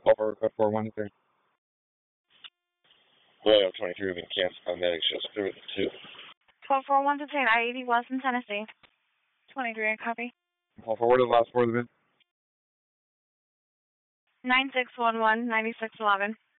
call for code 413. William 23 being canceled on medics just through the 2. 12415, I-80 West in Tennessee. 23, copy. Call forward to the last 4 of the bid. 9611, 9611.